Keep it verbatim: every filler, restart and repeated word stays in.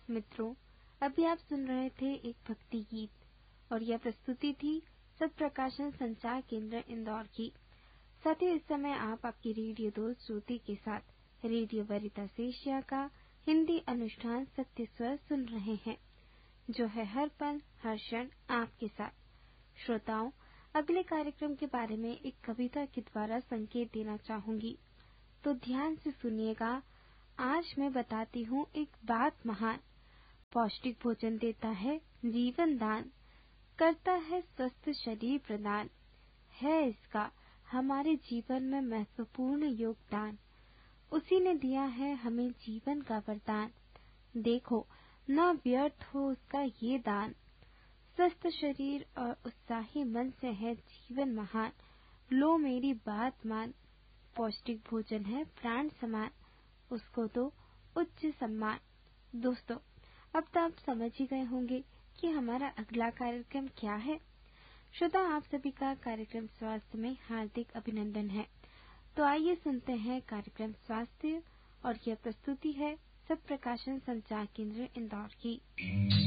मित्रों, अभी आप सुन रहे थे एक भक्ति गीत और यह प्रस्तुति थी सत्प्रकाशन संचार केंद्र इंदौर की। साथियों, इस समय आप आपकी रेडियो दोस्त ज्योति के साथ रेडियो वरिता एशिया का हिंदी अनुष्ठान सत्य स्वर सुन रहे हैं, जो है हर पल हर क्षण आपके साथ। श्रोताओं, अगले कार्यक्रम के बारे में एक कविता के द्वारा संकेत देना चाहूंगी, तो ध्यान से सुनिएगा। आज मैं बताती हूँ एक बात महान। पौष्टिक भोजन देता है जीवन दान, करता है स्वस्थ शरीर प्रदान, है इसका हमारे जीवन में महत्वपूर्ण योगदान। उसी ने दिया है हमें जीवन का वरदान, देखो न व्यर्थ हो उसका ये दान। स्वस्थ शरीर और उत्साही मन से है जीवन महान, लो मेरी बात मान। पौष्टिक भोजन है प्राण समान, उसको तो उच्च सम्मान। दोस्तों, अब तो आप समझ ही गए होंगे कि हमारा अगला कार्यक्रम क्या है। श्रोता, आप सभी का कार्यक्रम स्वास्थ्य में हार्दिक अभिनंदन है। तो आइए सुनते हैं कार्यक्रम स्वास्थ्य, और यह प्रस्तुति है सत्प्रकाशन संचार केंद्र इंदौर की।